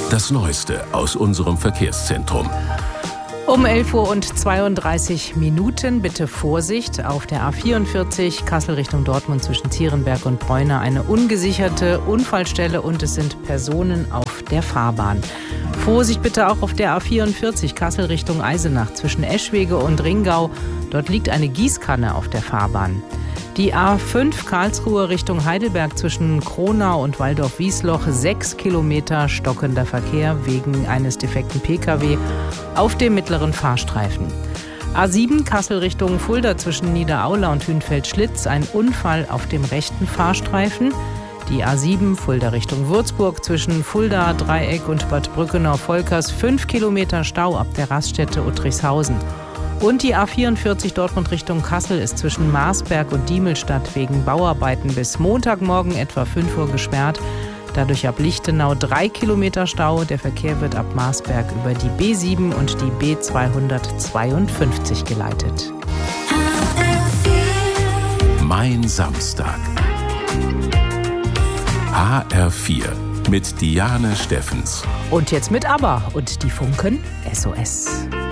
Das Neueste aus unserem Verkehrszentrum. Um 11:32 Uhr bitte Vorsicht auf der A44 Kassel Richtung Dortmund zwischen Zierenberg und Bräuna. Eine ungesicherte Unfallstelle und es sind Personen auf der Fahrbahn. Vorsicht bitte auch auf der A44 Kassel Richtung Eisenach zwischen Eschwege und Ringau. Dort liegt eine Gießkanne auf der Fahrbahn. Die A5 Karlsruhe Richtung Heidelberg zwischen Kronau und Waldorf-Wiesloch 6 Kilometer stockender Verkehr wegen eines defekten Pkw auf dem mittleren Fahrstreifen. A7 Kassel Richtung Fulda zwischen Niederaula und Hünfeld-Schlitz ein Unfall auf dem rechten Fahrstreifen. Die A7 Fulda Richtung Würzburg zwischen Fulda, Dreieck und Bad Brückenau-Volkers 5 Kilometer Stau ab der Raststätte Uttrichshausen. Und die A44 Dortmund Richtung Kassel ist zwischen Marsberg und Diemelstadt wegen Bauarbeiten bis Montagmorgen etwa 5 Uhr gesperrt. Dadurch ab Lichtenau 3 Kilometer Stau. Der Verkehr wird ab Marsberg über die B7 und die B252 geleitet. Mein Samstag. HR4 mit Diane Steffens. Und jetzt mit ABBA und die Funken SOS.